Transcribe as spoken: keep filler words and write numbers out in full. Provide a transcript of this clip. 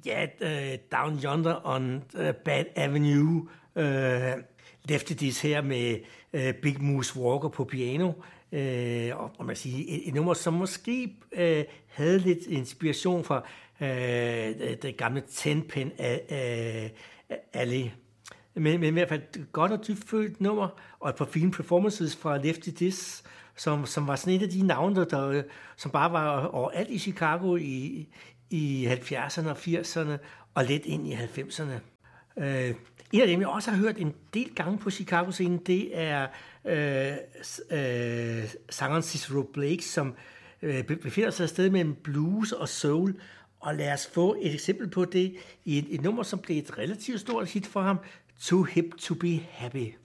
Ja, uh, Down Yonder on uh, Bad Avenue. Uh, Lefty Diss her med uh, Big Moose Walker på piano. Uh, og, og man siger, et, et nummer, som måske uh, havde lidt inspiration fra uh, det gamle Ten Pen uh, Alley. Men, men i hvert fald et godt og dybfølt nummer, og et par fine performances fra Lefty Diss, som, som var sådan et af de navne, der, som bare var overalt i Chicago i, i halvfjerdserne og firserne, og lidt ind i halvfemserne. Uh, en af dem, jeg også har hørt en del gange på Chicago-scenen, det er uh, uh, sangeren Cicero Blake, som uh, befinder sig et sted mellem blues og soul. Og lad os få et eksempel på det i et, et nummer, som blev et relativt stort hit for ham, Too Hip to be Happy.